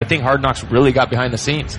I think Hard Knocks really got behind the scenes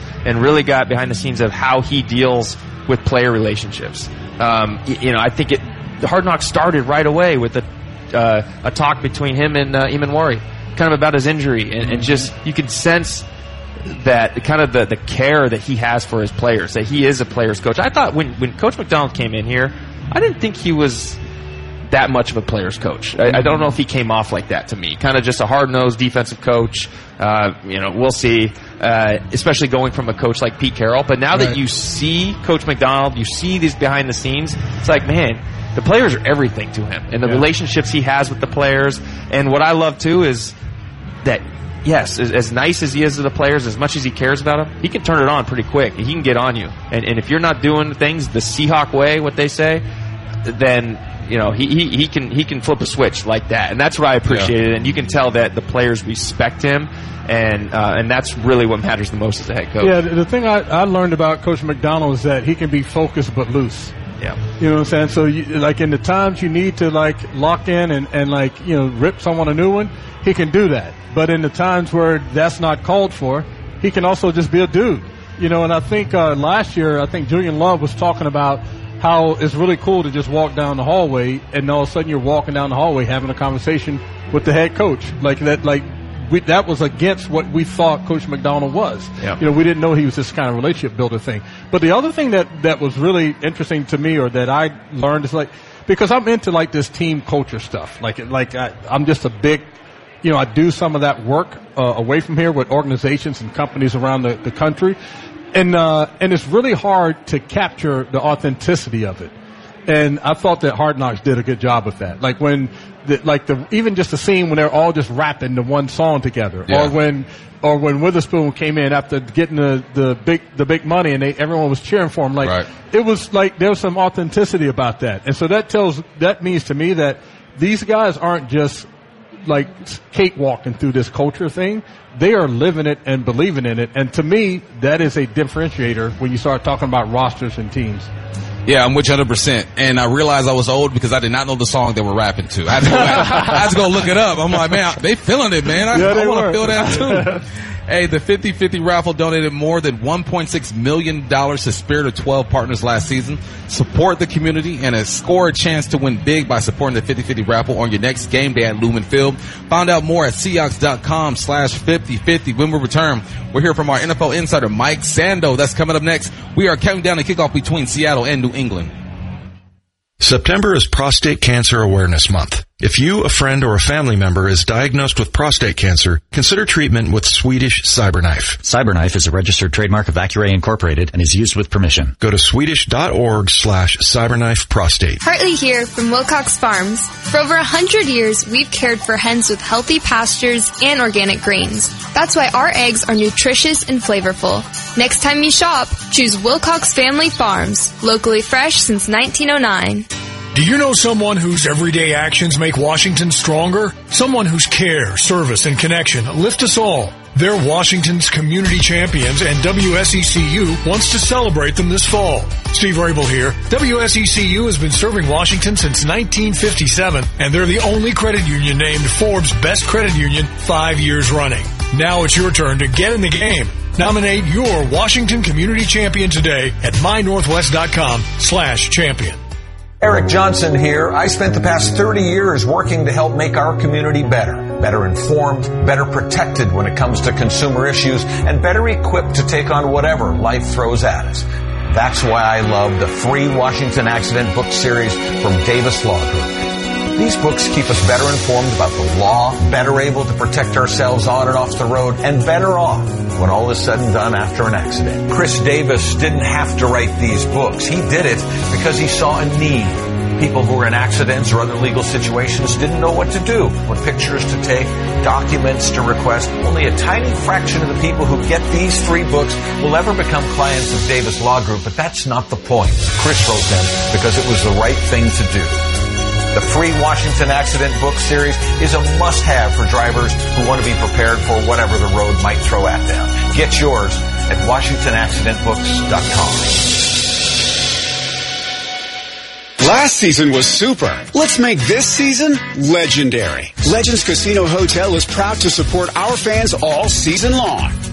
of how he deals with player relationships. I think the Hard Knocks started right away with a talk between him and Eamon Wari, kind of about his injury, and just you could sense that kind of the care that he has for his players, that he is a player's coach. I thought when Coach McDonald came in here, I didn't think he was that much of a player's coach. I don't know if he came off like that to me. Kind of just a hard-nosed defensive coach. We'll see, especially going from a coach like Pete Carroll. But now that you see Coach McDonald, you see these behind the scenes, it's like, man, the players are everything to him. And the relationships he has with the players. And what I love, too, is that, yes, as nice as he is to the players, as much as he cares about them, he can turn it on pretty quick. He can get on you. And if you're not doing things the Seahawk way, what they say, then he can flip a switch like that, and that's what I appreciated. And you can tell that the players respect him, and that's really what matters the most as a head coach. Yeah, the thing I learned about Coach McDonald is that he can be focused but loose. Yeah, you know what I'm saying. So, in the times you need to lock in and rip someone a new one, he can do that. But in the times where that's not called for, he can also just be a dude. And I think last year, Julian Love was talking about how it's really cool to just walk down the hallway and all of a sudden you're walking down the hallway having a conversation with the head coach. That was against what we thought Coach McDonald was. Yeah. We didn't know he was this kind of relationship builder thing. But the other thing that was really interesting to me, or that I learned, is because I'm into this team culture stuff. I'm just a big, I do some of that work away from here with organizations and companies around the country. And it's really hard to capture the authenticity of it. And I thought that Hard Knocks did a good job with that. Even just the scene when they're all just rapping the one song together, or when Witherspoon came in after getting the big money and everyone was cheering for him. It was there was some authenticity about that. And so that means to me that these guys aren't just cakewalking through this culture thing. They are living it and believing in it. And to me, that is a differentiator when you start talking about rosters and teams. Yeah, I'm with you 100%. And I realized I was old because I did not know the song they were rapping to. I had to go look it up. I'm like, man, they feeling it, man. I want to feel that too. Hey, the 50-50 raffle donated more than $1.6 million to Spirit of 12 partners last season. Support the community and score a chance to win big by supporting the 50-50 raffle on your next game day at Lumen Field. Find out more at Seahawks.com/5050. When we return, we'll hear from our NFL insider, Mike Sando. That's coming up next. We are counting down the kickoff between Seattle and New England. September is Prostate Cancer Awareness Month. If you, a friend, or a family member is diagnosed with prostate cancer, consider treatment with Swedish CyberKnife. CyberKnife is a registered trademark of Accuray Incorporated and is used with permission. Go to Swedish.org/CyberKnife-Prostate. Hartley here from Wilcox Farms. For over 100 years, we've cared for hens with healthy pastures and organic grains. That's why our eggs are nutritious and flavorful. Next time you shop, choose Wilcox Family Farms, locally fresh since 1909. Do you know someone whose everyday actions make Washington stronger? Someone whose care, service, and connection lift us all. They're Washington's community champions, and WSECU wants to celebrate them this fall. Steve Rabel here. WSECU has been serving Washington since 1957, and they're the only credit union named Forbes' Best Credit Union 5 years running. Now it's your turn to get in the game. Nominate your Washington community champion today at mynorthwest.com/champion. Eric Johnson here. I spent the past 30 years working to help make our community better informed, better protected when it comes to consumer issues, and better equipped to take on whatever life throws at us. That's why I love the free Washington Accident book series from Davis Law Group. These books keep us better informed about the law, better able to protect ourselves on and off the road, and better off when all is said and done after an accident. Chris Davis didn't have to write these books. He did it because he saw a need. People who were in accidents or other legal situations didn't know what to do, what pictures to take, documents to request. Only a tiny fraction of the people who get these free books will ever become clients of Davis Law Group, but that's not the point. Chris wrote them because it was the right thing to do. The free Washington Accident book series is a must-have for drivers who want to be prepared for whatever the road might throw at them. Get yours at WashingtonAccidentBooks.com. Last season was super. Let's make this season legendary. Legends Casino Hotel is proud to support our fans all season long.